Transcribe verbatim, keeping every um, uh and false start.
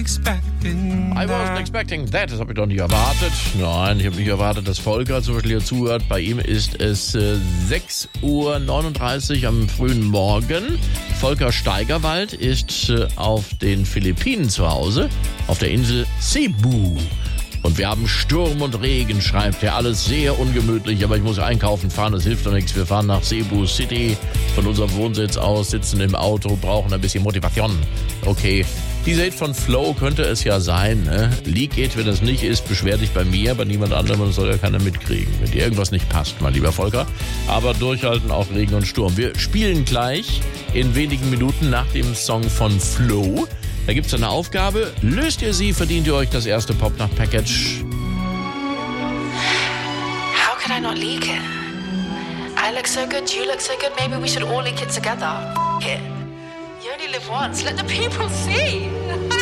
I wasn't expecting that, das habe ich doch nicht erwartet. Nein, ich habe nicht erwartet, dass Volker zum Beispiel hier zuhört. Bei ihm ist es äh, sechs Uhr neununddreißig am frühen Morgen. Volker Steigerwald ist äh, auf den Philippinen zu Hause, auf der Insel Cebu. Und wir haben Sturm und Regen, schreibt er. Alles sehr ungemütlich, aber ich muss einkaufen fahren, das hilft doch nichts. Wir fahren nach Cebu City von unserem Wohnsitz aus, sitzen im Auto, brauchen ein bisschen Motivation. Okay, dieser Hit von Flow könnte es ja sein. Ne? Leak It, wenn es nicht ist, beschwer dich bei mir, bei niemand anderem, das soll ja keiner mitkriegen. Wenn dir irgendwas nicht passt, mein lieber Volker. Aber durchhalten, auch Regen und Sturm. Wir spielen gleich in wenigen Minuten nach dem Song von Flow. Da gibt es eine Aufgabe. Löst ihr sie, verdient ihr euch das erste Pop-Nacht-Package. How could I not leak it? I look so good, you look so good, maybe we should all leak it together. F- it. You only live once, let the people see.